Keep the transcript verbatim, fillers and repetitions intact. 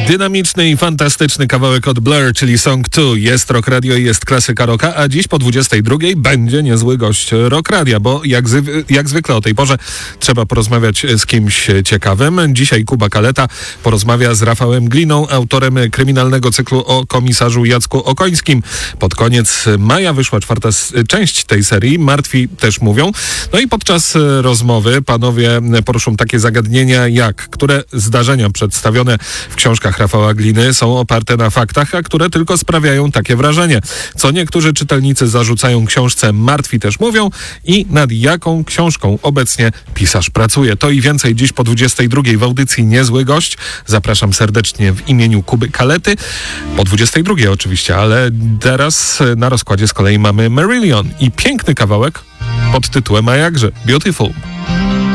Dynamiczny i fantastyczny kawałek od Blur, czyli Song dwa. Jest Rock Radio i jest klasyka rocka, a dziś po dwudziestej drugiej będzie niezły gość Rock Radia, bo jak, zy- jak zwykle o tej porze trzeba porozmawiać z kimś ciekawym. Dzisiaj Kuba Kaleta porozmawia z Rafałem Gliną, autorem kryminalnego cyklu o komisarzu Jacku Okońskim. Pod koniec maja wyszła czwarta s- część tej serii, Martwi też mówią. No i podczas rozmowy panowie poruszą takie zagadnienia jak, które zdarzenia przedstawione w książkach Rafała Gliny są oparte na faktach, a które tylko sprawiają takie wrażenie. Co niektórzy czytelnicy zarzucają książce Martwi też mówią i nad jaką książką obecnie pisarz pracuje. To i więcej dziś po dwudziestej drugiej w audycji Niezły Gość. Zapraszam serdecznie w imieniu Kuby Kalety. Po dwudziestej drugiej oczywiście, ale teraz na rozkładzie z kolei mamy Marillion i piękny kawałek pod tytułem A jakże Beautiful.